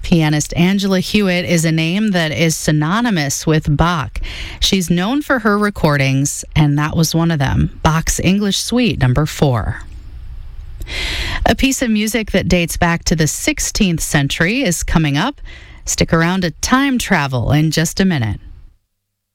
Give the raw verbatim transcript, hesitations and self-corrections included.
Pianist Angela Hewitt is a name that is synonymous with Bach. She's known for her recordings, and that was one of them, Bach's English Suite number four. A piece of music that dates back to the sixteenth century is coming up. Stick around to Time Travel in just a minute.